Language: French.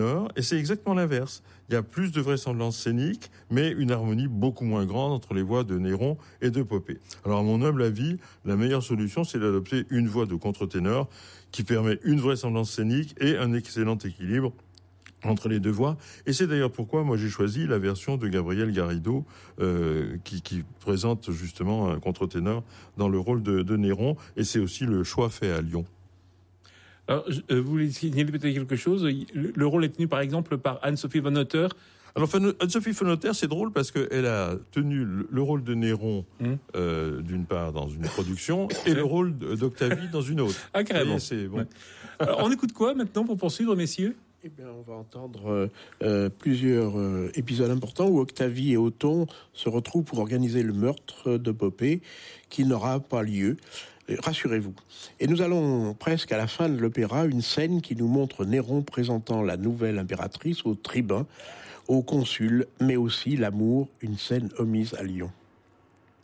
Et c'est exactement l'inverse. Il y a plus de vraisemblance scénique, mais une harmonie beaucoup moins grande entre les voix de Néron et de Popée. Alors, à mon humble avis, la meilleure solution, c'est d'adopter une voix de contre-ténor qui permet une vraisemblance scénique et un excellent équilibre entre les deux voix. Et c'est d'ailleurs pourquoi moi j'ai choisi la version de Gabriel Garrido qui présente justement un contre-ténor dans le rôle de Néron. Et c'est aussi le choix fait à Lyon. Alors, vous voulez signaler peut-être quelque chose ? Le rôle est tenu par exemple par Anne-Sophie von Otter. Alors, Anne-Sophie von Otter, c'est drôle parce qu'elle a tenu le rôle de Néron, d'une part, dans une production, et le rôle d'Octavie dans une autre. Ah, carrément. C'est bon. Ouais. Alors, on écoute quoi maintenant pour poursuivre, messieurs ? Eh bien, on va entendre plusieurs épisodes importants où Octavie et Othon se retrouvent pour organiser le meurtre de Popée, qui n'aura pas lieu. Rassurez-vous. Et nous allons presque à la fin de l'opéra, une scène qui nous montre Néron présentant la nouvelle impératrice au tribun, au consul, mais aussi l'amour, une scène omise à Lyon.